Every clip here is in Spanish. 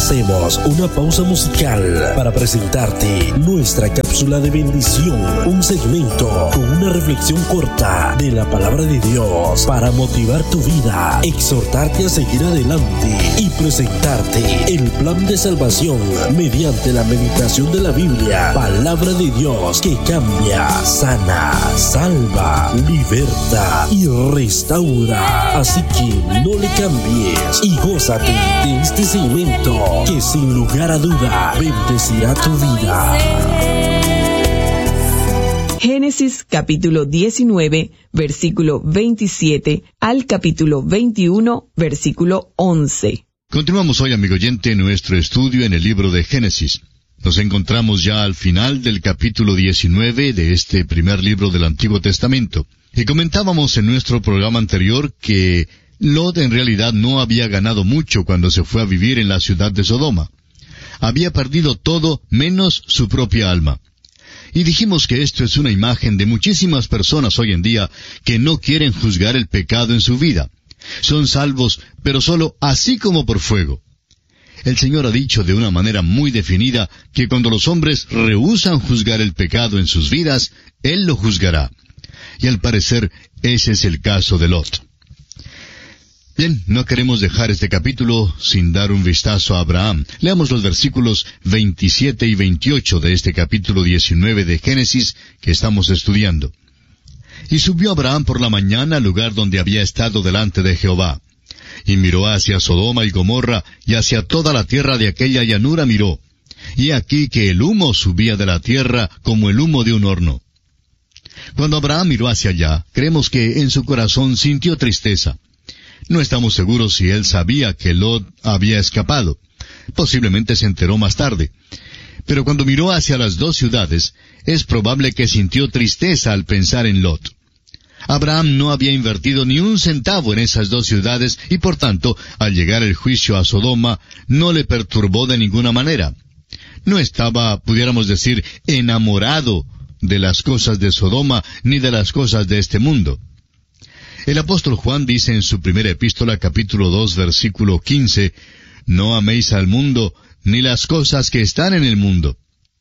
Hacemos una pausa musical para presentarte nuestra cápsula de bendición, un segmento con una reflexión corta de la palabra de Dios para motivar tu vida, exhortarte a seguir adelante y presentarte el plan de salvación mediante la meditación de la Biblia, palabra de Dios que cambia, sana, salva, liberta y restaura. Así que no le cambies y gózate de este segmento que sin lugar a duda bendecirá tu vida. Génesis capítulo 19, versículo 27 al capítulo 21, versículo 11. Continuamos hoy, amigo oyente, nuestro estudio en el libro de Génesis. Nos encontramos ya al final del capítulo 19 de este primer libro del Antiguo Testamento. Y comentábamos en nuestro programa anterior que Lot en realidad no había ganado mucho cuando se fue a vivir en la ciudad de Sodoma. Había perdido todo menos su propia alma. Y dijimos que esto es una imagen de muchísimas personas hoy en día que no quieren juzgar el pecado en su vida. Son salvos, pero solo así como por fuego. El Señor ha dicho de una manera muy definida que cuando los hombres rehúsan juzgar el pecado en sus vidas, Él lo juzgará. Y al parecer, ese es el caso de Lot. Bien, no queremos dejar este capítulo sin dar un vistazo a Abraham. Leamos los versículos 27 y 28 de este capítulo 19 de Génesis que estamos estudiando. Y subió Abraham por la mañana al lugar donde había estado delante de Jehová. Y miró hacia Sodoma y Gomorra, y hacia toda la tierra de aquella llanura miró. Y aquí que el humo subía de la tierra como el humo de un horno. Cuando Abraham miró hacia allá, creemos que en su corazón sintió tristeza. No estamos seguros si él sabía que Lot había escapado. Posiblemente se enteró más tarde. Pero cuando miró hacia las dos ciudades, es probable que sintió tristeza al pensar en Lot. Abraham no había invertido ni un centavo en esas dos ciudades y por tanto, al llegar el juicio a Sodoma, no le perturbó de ninguna manera. No estaba, pudiéramos decir, enamorado de las cosas de Sodoma ni de las cosas de este mundo. El apóstol Juan dice en su primera epístola, capítulo 2, versículo 15, «No améis al mundo, ni las cosas que están en el mundo».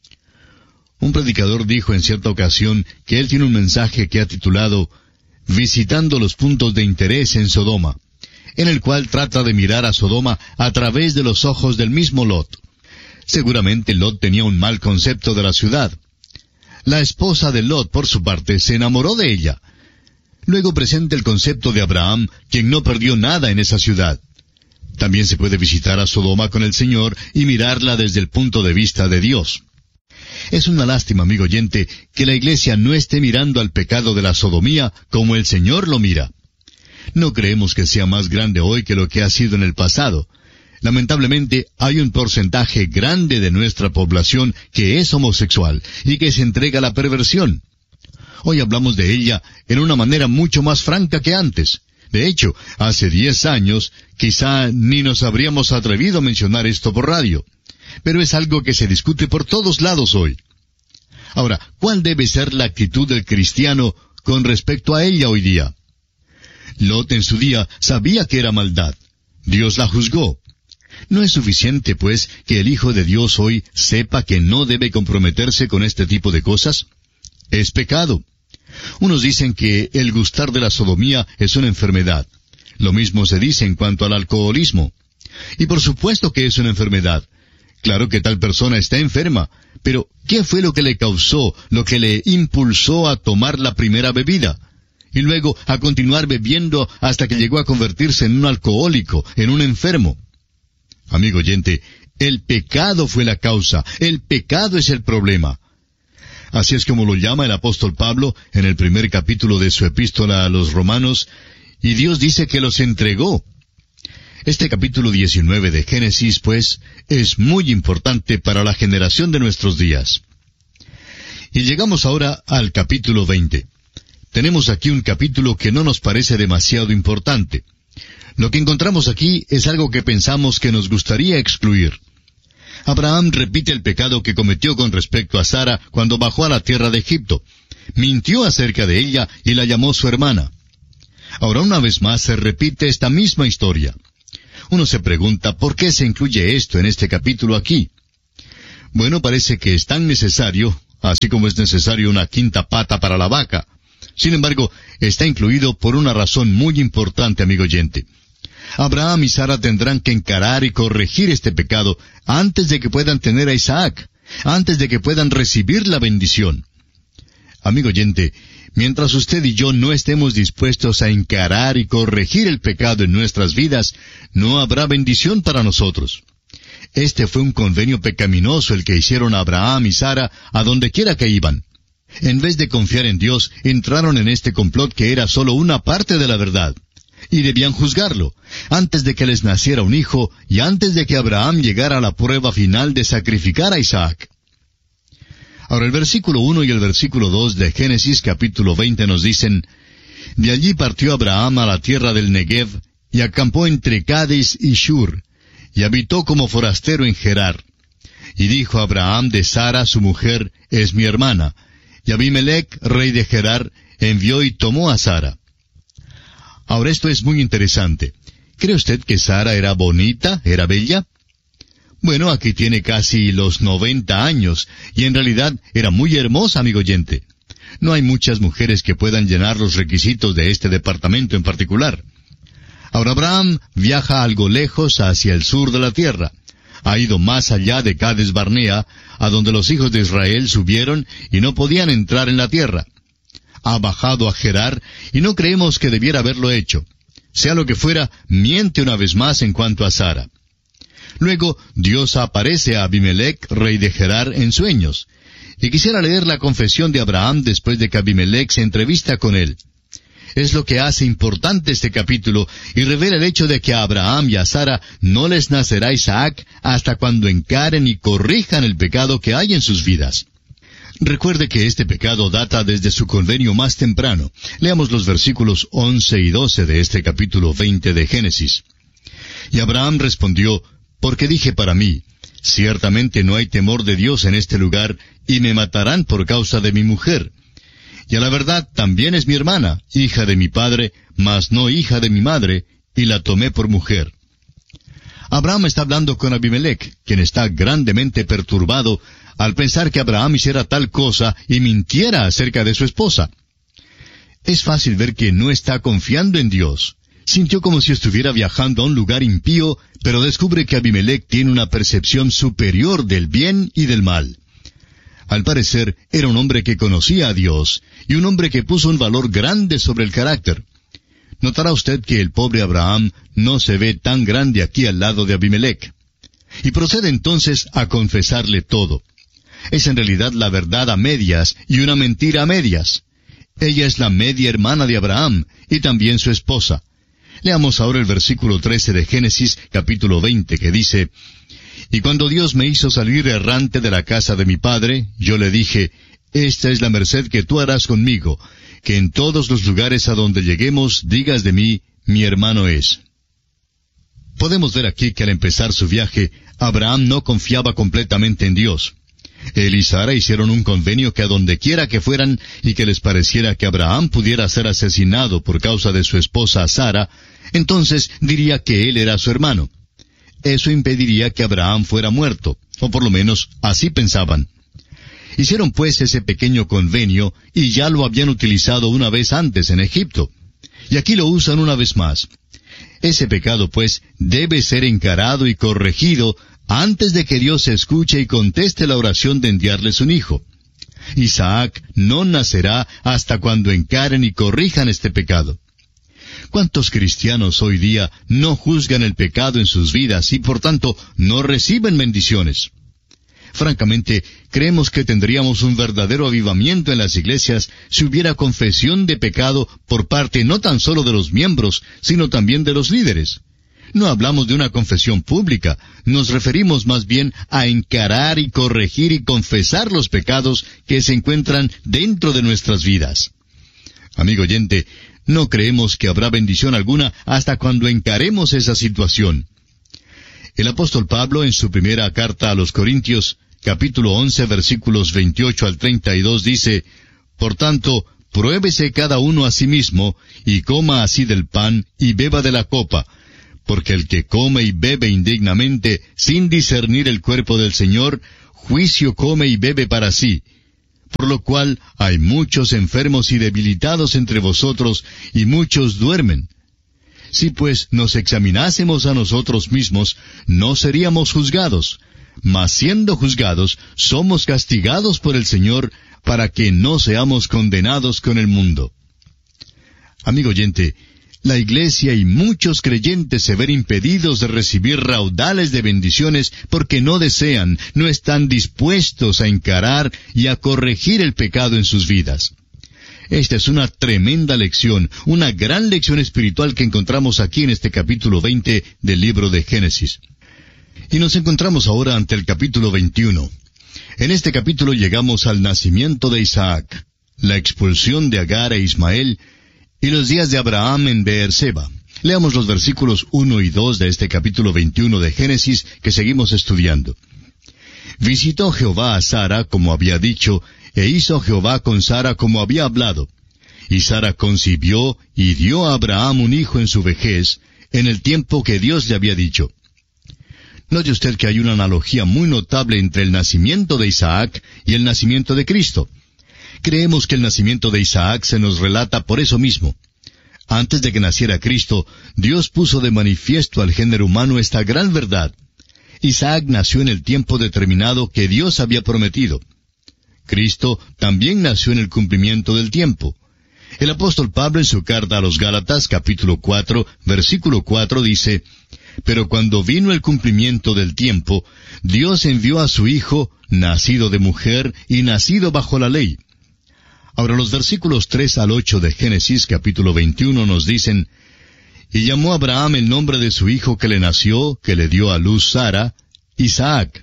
Un predicador dijo en cierta ocasión que él tiene un mensaje que ha titulado «Visitando los puntos de interés en Sodoma», en el cual trata de mirar a Sodoma a través de los ojos del mismo Lot. Seguramente Lot tenía un mal concepto de la ciudad. La esposa de Lot, por su parte, se enamoró de ella. Luego presenta el concepto de Abraham, quien no perdió nada en esa ciudad. También se puede visitar a Sodoma con el Señor y mirarla desde el punto de vista de Dios. Es una lástima, amigo oyente, que la Iglesia no esté mirando al pecado de la sodomía como el Señor lo mira. No creemos que sea más grande hoy que lo que ha sido en el pasado. Lamentablemente, hay un porcentaje grande de nuestra población que es homosexual y que se entrega a la perversión. Hoy hablamos de ella en una manera mucho más franca que antes. De hecho, hace 10 años, quizá ni nos habríamos atrevido a mencionar esto por radio. Pero es algo que se discute por todos lados hoy. Ahora, ¿cuál debe ser la actitud del cristiano con respecto a ella hoy día? Lot en su día sabía que era maldad. Dios la juzgó. ¿No es suficiente, pues, que el Hijo de Dios hoy sepa que no debe comprometerse con este tipo de cosas? Es pecado. Unos dicen que el gustar de la sodomía es una enfermedad. Lo mismo se dice en cuanto al alcoholismo. Y por supuesto que es una enfermedad. Claro que tal persona está enferma, pero ¿qué fue lo que le causó, lo que le impulsó a tomar la primera bebida? Y luego a continuar bebiendo hasta que llegó a convertirse en un alcohólico, en un enfermo. Amigo oyente, el pecado fue la causa, el pecado es el problema. Así es como lo llama el apóstol Pablo en el primer capítulo de su epístola a los Romanos, y Dios dice que los entregó. Este capítulo 19 de Génesis, pues, es muy importante para la generación de nuestros días. Y llegamos ahora al capítulo 20. Tenemos aquí un capítulo que no nos parece demasiado importante. Lo que encontramos aquí es algo que pensamos que nos gustaría excluir. Abraham repite el pecado que cometió con respecto a Sara cuando bajó a la tierra de Egipto. Mintió acerca de ella y la llamó su hermana. Ahora una vez más se repite esta misma historia. Uno se pregunta, ¿por qué se incluye esto en este capítulo aquí? Bueno, parece que es tan necesario, así como es necesario una quinta pata para la vaca. Sin embargo, está incluido por una razón muy importante, amigo oyente. Abraham y Sara tendrán que encarar y corregir este pecado antes de que puedan tener a Isaac, antes de que puedan recibir la bendición. Amigo oyente, mientras usted y yo no estemos dispuestos a encarar y corregir el pecado en nuestras vidas, no habrá bendición para nosotros. Este fue un convenio pecaminoso el que hicieron Abraham y Sara a donde quiera que iban. En vez de confiar en Dios, entraron en este complot que era solo una parte de la verdad. Y debían juzgarlo, antes de que les naciera un hijo y antes de que Abraham llegara a la prueba final de sacrificar a Isaac. Ahora el versículo 1 y el versículo 2 de Génesis capítulo 20 nos dicen, de allí partió Abraham a la tierra del Negev, y acampó entre Cades y Shur, y habitó como forastero en Gerar. Y dijo Abraham de Sara su mujer, es mi hermana. Y Abimelech, rey de Gerar, envió y tomó a Sara. Ahora esto es muy interesante. ¿Cree usted que Sara era bonita, era bella? Bueno, aquí tiene casi los 90 años, y en realidad era muy hermosa, amigo oyente. No hay muchas mujeres que puedan llenar los requisitos de este departamento en particular. Ahora Abraham viaja algo lejos hacia el sur de la tierra. Ha ido más allá de Cades Barnea, a donde los hijos de Israel subieron y no podían entrar en la tierra. Ha bajado a Gerar, y no creemos que debiera haberlo hecho. Sea lo que fuera, miente una vez más en cuanto a Sara. Luego, Dios aparece a Abimelech, rey de Gerar, en sueños. Y quisiera leer la confesión de Abraham después de que Abimelech se entrevista con él. Es lo que hace importante este capítulo, y revela el hecho de que a Abraham y a Sara no les nacerá Isaac hasta cuando encaren y corrijan el pecado que hay en sus vidas. Recuerde que este pecado data desde su convenio más temprano. Leamos los versículos 11 y 12 de este capítulo 20 de Génesis. Y Abraham respondió, porque dije para mí, ciertamente no hay temor de Dios en este lugar, y me matarán por causa de mi mujer. Y a la verdad también es mi hermana, hija de mi padre, mas no hija de mi madre, y la tomé por mujer. Abraham está hablando con Abimelech, quien está grandemente perturbado al pensar que Abraham hiciera tal cosa y mintiera acerca de su esposa. Es fácil ver que no está confiando en Dios. Sintió como si estuviera viajando a un lugar impío, pero descubre que Abimelech tiene una percepción superior del bien y del mal. Al parecer, era un hombre que conocía a Dios, y un hombre que puso un valor grande sobre el carácter. Notará usted que el pobre Abraham no se ve tan grande aquí al lado de Abimelech. Y procede entonces a confesarle todo. Es en realidad la verdad a medias y una mentira a medias. Ella es la media hermana de Abraham, y también su esposa. Leamos ahora el versículo 13 de Génesis, capítulo 20, que dice, y cuando Dios me hizo salir errante de la casa de mi padre, yo le dije, esta es la merced que tú harás conmigo, que en todos los lugares a donde lleguemos digas de mí, mi hermano es. Podemos ver aquí que al empezar su viaje, Abraham no confiaba completamente en Dios. Él y Sara hicieron un convenio que a donde quiera que fueran y que les pareciera que Abraham pudiera ser asesinado por causa de su esposa Sara, entonces diría que él era su hermano. Eso impediría que Abraham fuera muerto, o por lo menos así pensaban. Hicieron pues ese pequeño convenio y ya lo habían utilizado una vez antes en Egipto. Y aquí lo usan una vez más. Ese pecado pues debe ser encarado y corregido antes de que Dios escuche y conteste la oración de enviarles un hijo. Isaac no nacerá hasta cuando encaren y corrijan este pecado. ¿Cuántos cristianos hoy día no juzgan el pecado en sus vidas y por tanto no reciben bendiciones? Francamente, creemos que tendríamos un verdadero avivamiento en las iglesias si hubiera confesión de pecado por parte no tan solo de los miembros, sino también de los líderes. No hablamos de una confesión pública, nos referimos más bien a encarar y corregir y confesar los pecados que se encuentran dentro de nuestras vidas. Amigo oyente, no creemos que habrá bendición alguna hasta cuando encaremos esa situación. El apóstol Pablo, en su primera carta a los Corintios, capítulo 11, versículos 28 al 32, dice, por tanto, pruébese cada uno a sí mismo, y coma así del pan, y beba de la copa, porque el que come y bebe indignamente, sin discernir el cuerpo del Señor, juicio come y bebe para sí. Por lo cual hay muchos enfermos y debilitados entre vosotros, y muchos duermen. Si pues nos examinásemos a nosotros mismos, no seríamos juzgados, mas siendo juzgados, somos castigados por el Señor, para que no seamos condenados con el mundo. Amigo oyente, la Iglesia y muchos creyentes se ven impedidos de recibir raudales de bendiciones porque no desean, no están dispuestos a encarar y a corregir el pecado en sus vidas. Esta es una tremenda lección, una gran lección espiritual que encontramos aquí en este capítulo 20 del libro de Génesis. Y nos encontramos ahora ante el capítulo 21. En este capítulo llegamos al nacimiento de Isaac, la expulsión de Agar e Ismael, y los días de Abraham en Beerseba. Leamos los versículos 1 y 2 de este capítulo 21 de Génesis que seguimos estudiando. Visitó Jehová a Sara como había dicho, e hizo Jehová con Sara como había hablado. Y Sara concibió y dio a Abraham un hijo en su vejez, en el tiempo que Dios le había dicho. Note usted que hay una analogía muy notable entre el nacimiento de Isaac y el nacimiento de Cristo. Creemos que el nacimiento de Isaac se nos relata por eso mismo. Antes de que naciera Cristo, Dios puso de manifiesto al género humano esta gran verdad. Isaac nació en el tiempo determinado que Dios había prometido. Cristo también nació en el cumplimiento del tiempo. El apóstol Pablo en su carta a los Gálatas, capítulo 4, versículo 4, dice, «Pero cuando vino el cumplimiento del tiempo, Dios envió a su Hijo, nacido de mujer y nacido bajo la ley». Ahora los versículos 3 al 8 de Génesis, capítulo 21, nos dicen, «Y llamó Abraham el nombre de su hijo que le nació, que le dio a luz Sara, Isaac.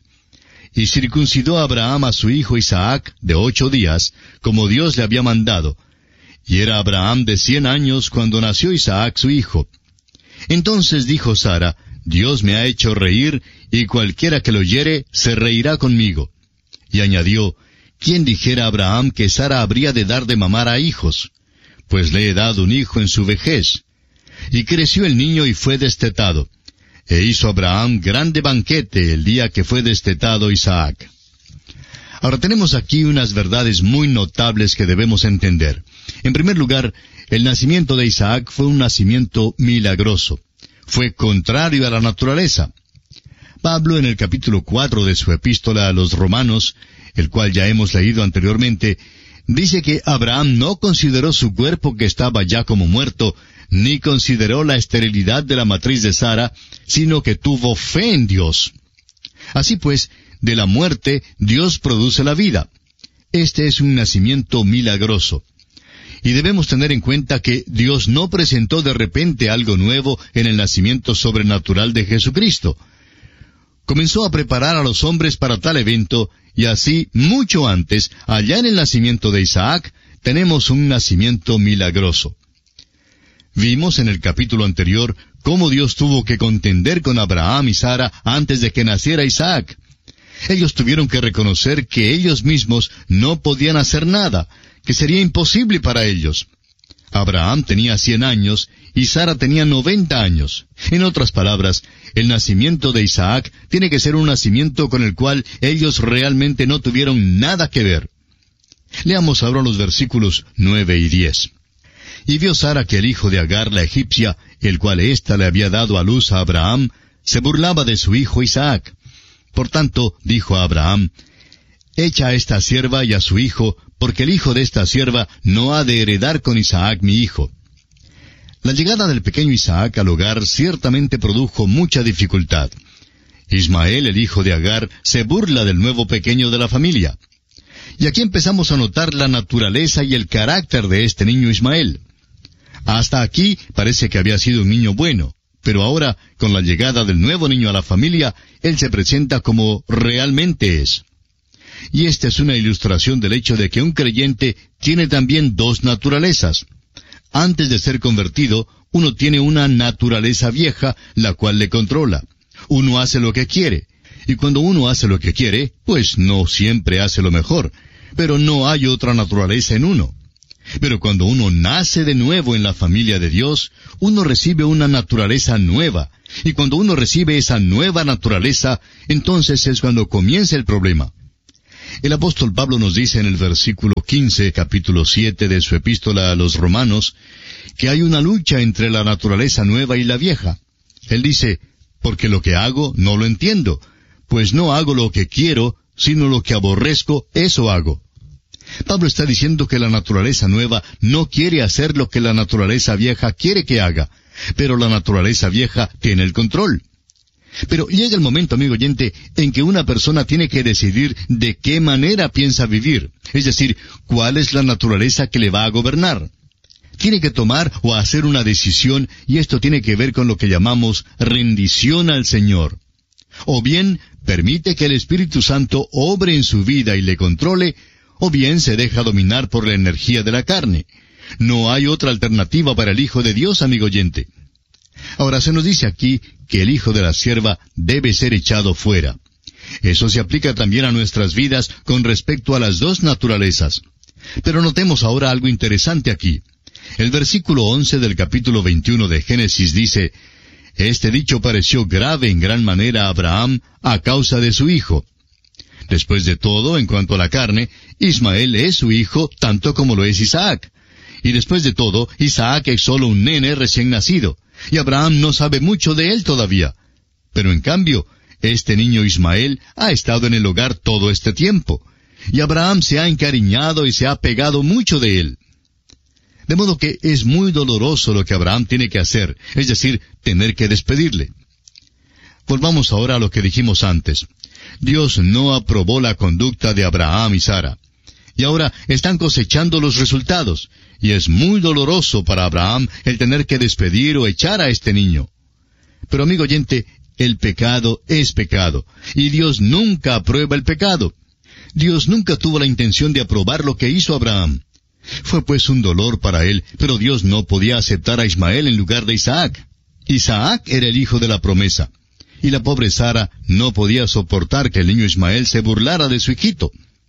Y circuncidó Abraham a su hijo Isaac de 8 días, como Dios le había mandado. Y era Abraham de 100 años cuando nació Isaac su hijo. Entonces dijo Sara, Dios me ha hecho reír, y cualquiera que lo oyere se reirá conmigo. Y añadió, ¿quién dijera a Abraham que Sara habría de dar de mamar a hijos? Pues le he dado un hijo en su vejez. Y creció el niño y fue destetado. E hizo Abraham grande banquete el día que fue destetado Isaac». Ahora tenemos aquí unas verdades muy notables que debemos entender. En primer lugar, el nacimiento de Isaac fue un nacimiento milagroso. Fue contrario a la naturaleza. Pablo, en el capítulo 4 de su epístola a los Romanos, el cual ya hemos leído anteriormente, dice que Abraham no consideró su cuerpo que estaba ya como muerto, ni consideró la esterilidad de la matriz de Sara, sino que tuvo fe en Dios. Así pues, de la muerte Dios produce la vida. Este es un nacimiento milagroso. Y debemos tener en cuenta que Dios no presentó de repente algo nuevo en el nacimiento sobrenatural de Jesucristo. Comenzó a preparar a los hombres para tal evento, y así, mucho antes, allá en el nacimiento de Isaac, tenemos un nacimiento milagroso. Vimos en el capítulo anterior cómo Dios tuvo que contender con Abraham y Sara antes de que naciera Isaac. Ellos tuvieron que reconocer que ellos mismos no podían hacer nada, que sería imposible para ellos. Abraham tenía 100 años y Sara tenía 90 años. En otras palabras, el nacimiento de Isaac tiene que ser un nacimiento con el cual ellos realmente no tuvieron nada que ver. Leamos ahora los versículos 9 y 10. Y vio Sara que el hijo de Agar la egipcia, el cual ésta le había dado a luz a Abraham, se burlaba de su hijo Isaac. Por tanto, dijo a Abraham, «Echa a esta sierva y a su hijo, porque el hijo de esta sierva no ha de heredar con Isaac mi hijo». La llegada del pequeño Isaac al hogar ciertamente produjo mucha dificultad. Ismael, el hijo de Agar, se burla del nuevo pequeño de la familia. Y aquí empezamos a notar la naturaleza y el carácter de este niño Ismael. Hasta aquí parece que había sido un niño bueno, pero ahora, con la llegada del nuevo niño a la familia, él se presenta como realmente es. Y esta es una ilustración del hecho de que un creyente tiene también dos naturalezas. Antes de ser convertido, uno tiene una naturaleza vieja, la cual le controla. Uno hace lo que quiere. Y cuando uno hace lo que quiere, pues no siempre hace lo mejor. Pero no hay otra naturaleza en uno. Pero cuando uno nace de nuevo en la familia de Dios, uno recibe una naturaleza nueva, Y cuando uno recibe esa nueva naturaleza, entonces es cuando comienza el problema. El apóstol Pablo nos dice en el versículo 15, capítulo 7 de su epístola a los Romanos, que hay una lucha entre la naturaleza nueva y la vieja. Él dice, porque lo que hago no lo entiendo, pues no hago lo que quiero, sino lo que aborrezco, eso hago. Pablo está diciendo que la naturaleza nueva no quiere hacer lo que la naturaleza vieja quiere que haga, pero la naturaleza vieja tiene el control. Pero llega el momento, amigo oyente, en que una persona tiene que decidir de qué manera piensa vivir, es decir, cuál es la naturaleza que le va a gobernar. Tiene que tomar o hacer una decisión, y esto tiene que ver con lo que llamamos rendición al Señor. O bien, permite que el Espíritu Santo obre en su vida y le controle, o bien se deja dominar por la energía de la carne. No hay otra alternativa para el Hijo de Dios, amigo oyente. Ahora se nos dice aquí que el hijo de la sierva debe ser echado fuera. Eso se aplica también a nuestras vidas con respecto a las dos naturalezas. Pero notemos ahora algo interesante aquí. El versículo 11 del capítulo 21 de Génesis dice, «Este dicho pareció grave en gran manera a Abraham a causa de su hijo». Después de todo, en cuanto a la carne, Ismael es su hijo tanto como lo es Isaac. Y después de todo, Isaac es solo un nene recién nacido, y Abraham no sabe mucho de él todavía. Pero en cambio, este niño Ismael ha estado en el hogar todo este tiempo, y Abraham se ha encariñado y se ha pegado mucho de él. De modo que es muy doloroso lo que Abraham tiene que hacer, es decir, tener que despedirle. Volvamos ahora a lo que dijimos antes. Dios no aprobó la conducta de Abraham y Sara. Y ahora están cosechando los resultados, y es muy doloroso para Abraham el tener que despedir o echar a este niño. Pero amigo oyente, el pecado es pecado, y Dios nunca aprueba el pecado. Dios nunca tuvo la intención de aprobar lo que hizo Abraham. Fue pues un dolor para él, pero Dios no podía aceptar a Ismael en lugar de Isaac. Isaac era el hijo de la promesa, y la pobre Sara no podía soportar que el niño Ismael se burlara de su hijito.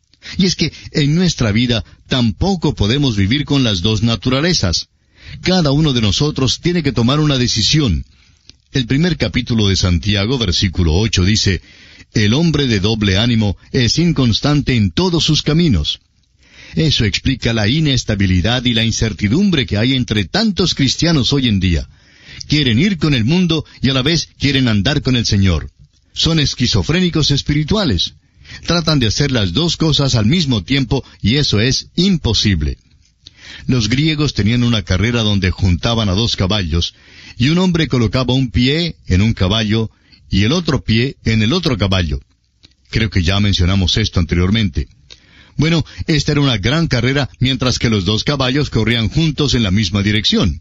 Y es que en nuestra vida tampoco podemos vivir con las dos naturalezas. Cada uno de nosotros tiene que tomar una decisión. El primer capítulo de Santiago, versículo 8, dice, «El hombre de doble ánimo es inconstante en todos sus caminos». Eso explica la inestabilidad y la incertidumbre que hay entre tantos cristianos hoy en día. Quieren ir con el mundo y a la vez quieren andar con el Señor. Son esquizofrénicos espirituales. Tratan de hacer las dos cosas al mismo tiempo y eso es imposible. Los griegos tenían una carrera donde juntaban a dos caballos y un hombre colocaba un pie en un caballo y el otro pie en el otro caballo. Creo que ya mencionamos esto anteriormente. Bueno, esta era una gran carrera mientras que los dos caballos corrían juntos en la misma dirección.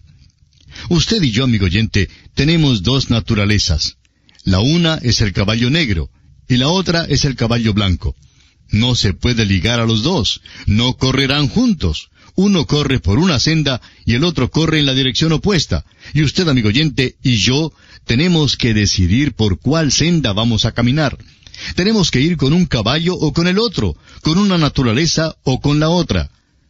Usted y yo, amigo oyente, tenemos dos naturalezas. La una es el caballo negro y la otra es el caballo blanco. No se puede ligar a los dos, no correrán juntos. Uno corre por una senda y el otro corre en la dirección opuesta. Y usted, amigo oyente, y yo tenemos que decidir por cuál senda vamos a caminar. Tenemos que ir con un caballo o con el otro, con una naturaleza o con la otra.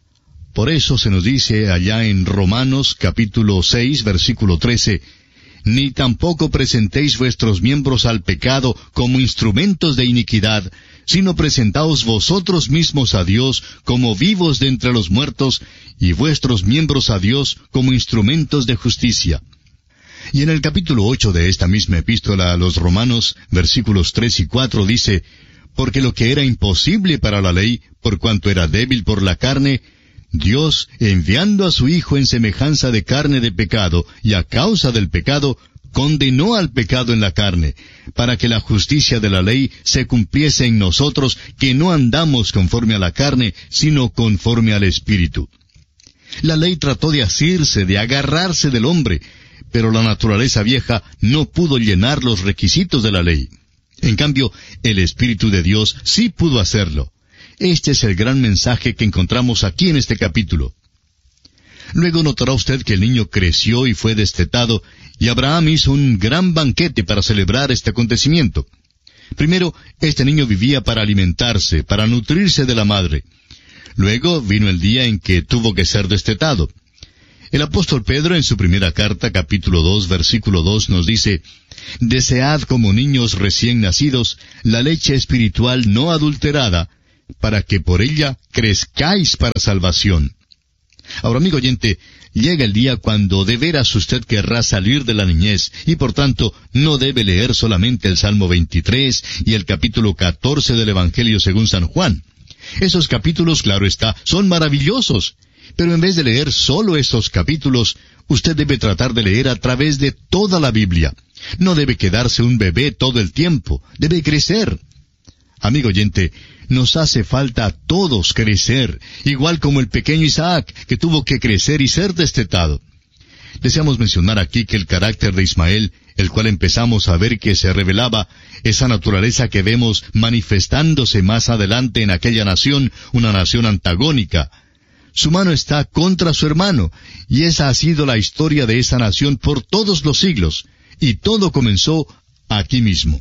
Por eso se nos dice allá en Romanos capítulo 6, versículo 13, «Ni tampoco presentéis vuestros miembros al pecado como instrumentos de iniquidad, sino presentaos vosotros mismos a Dios como vivos de entre los muertos, y vuestros miembros a Dios como instrumentos de justicia». Y en el capítulo 8 de esta misma epístola a los Romanos, versículos 3 y 4 dice, «Porque lo que era imposible para la ley, por cuanto era débil por la carne, Dios, enviando a su Hijo en semejanza de carne de pecado, y a causa del pecado, condenó al pecado en la carne, para que la justicia de la ley se cumpliese en nosotros, que no andamos conforme a la carne, sino conforme al Espíritu». La ley trató de asirse, de agarrarse del hombre, pero la naturaleza vieja no pudo llenar los requisitos de la ley. En cambio, el Espíritu de Dios sí pudo hacerlo. Este es el gran mensaje que encontramos aquí en este capítulo. Luego notará usted que el niño creció y fue destetado, y Abraham hizo un gran banquete para celebrar este acontecimiento. Primero, este niño vivía para alimentarse, para nutrirse de la madre. Luego vino el día en que tuvo que ser destetado. El apóstol Pedro en su primera carta, capítulo 2, versículo 2, nos dice, Desead como niños recién nacidos la leche espiritual no adulterada, para que por ella crezcáis para salvación. Ahora, amigo oyente, llega el día cuando de veras usted querrá salir de la niñez, y por tanto no debe leer solamente el Salmo 23 y el capítulo 14 del Evangelio según San Juan. Esos capítulos, claro está, son maravillosos, pero en vez de leer solo esos capítulos, usted debe tratar de leer a través de toda la Biblia. No debe quedarse un bebé todo el tiempo, debe crecer. Amigo oyente, nos hace falta a todos crecer, igual como el pequeño Isaac, que tuvo que crecer y ser destetado. Deseamos mencionar aquí que el carácter de Ismael, el cual empezamos a ver que se revelaba, esa naturaleza que vemos manifestándose más adelante en aquella nación, una nación antagónica. Su mano está contra su hermano, y esa ha sido la historia de esa nación por todos los siglos, y todo comenzó aquí mismo.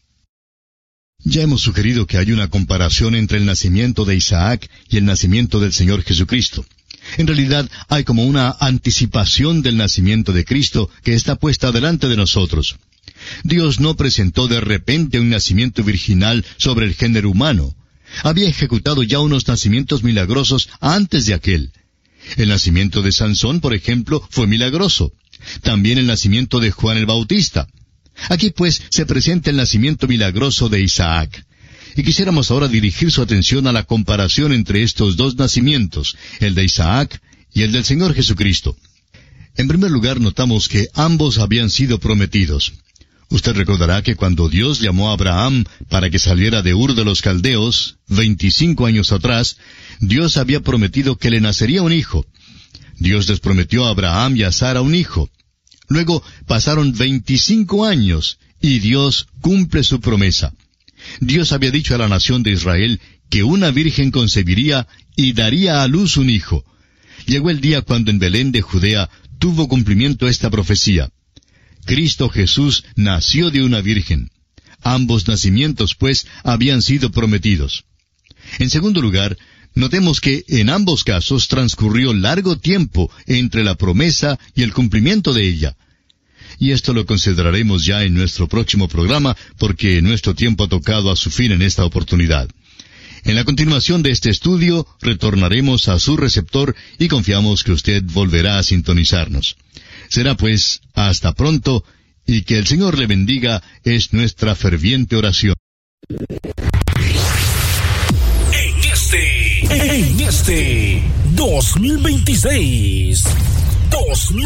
Ya hemos sugerido que hay una comparación entre el nacimiento de Isaac y el nacimiento del Señor Jesucristo. En realidad, hay como una anticipación del nacimiento de Cristo que está puesta delante de nosotros. Dios no presentó de repente un nacimiento virginal sobre el género humano. Había ejecutado ya unos nacimientos milagrosos antes de aquel. El nacimiento de Sansón, por ejemplo, fue milagroso. También el nacimiento de Juan el Bautista. Aquí pues se presenta el nacimiento milagroso de Isaac. Y quisiéramos ahora dirigir su atención a la comparación entre estos dos nacimientos, el de Isaac y el del Señor Jesucristo. En primer lugar, notamos que ambos habían sido prometidos. Usted recordará que cuando Dios llamó a Abraham para que saliera de Ur de los Caldeos, 25 años atrás, Dios había prometido que le nacería un hijo. Dios les prometió a Abraham y a Sara un hijo. Luego pasaron 25 años y Dios cumple su promesa. Dios había dicho a la nación de Israel que una virgen concebiría y daría a luz un hijo. Llegó el día cuando en Belén de Judea tuvo cumplimiento esta profecía. Cristo Jesús nació de una virgen. Ambos nacimientos, pues, habían sido prometidos. En segundo lugar, notemos que en ambos casos transcurrió largo tiempo entre la promesa y el cumplimiento de ella. Y esto lo consideraremos ya en nuestro próximo programa, porque nuestro tiempo ha tocado a su fin en esta oportunidad. En la continuación de este estudio, retornaremos a su receptor y confiamos que usted volverá a sintonizarnos. Será pues, hasta pronto, y que el Señor le bendiga, es nuestra ferviente oración. En este 2026,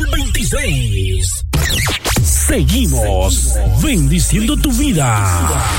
seguimos bendiciendo tu vida.